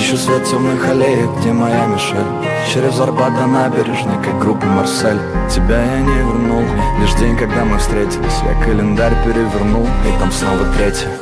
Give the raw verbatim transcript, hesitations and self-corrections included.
Ищу свет темных аллеек, где моя Мишель. Через Арбат до набережной, как группа Марсель. Тебя я не вернул, лишь день, когда мы встретились. Я календарь перевернул, и там снова третье.